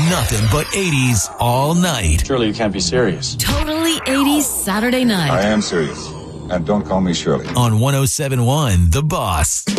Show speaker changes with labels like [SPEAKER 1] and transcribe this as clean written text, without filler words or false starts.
[SPEAKER 1] nothing but 80s all night.
[SPEAKER 2] Surely you can't be serious.
[SPEAKER 3] Totally 80s Saturday night.
[SPEAKER 4] I am serious. And don't call me Shirley.
[SPEAKER 1] On 107.1 The Boss.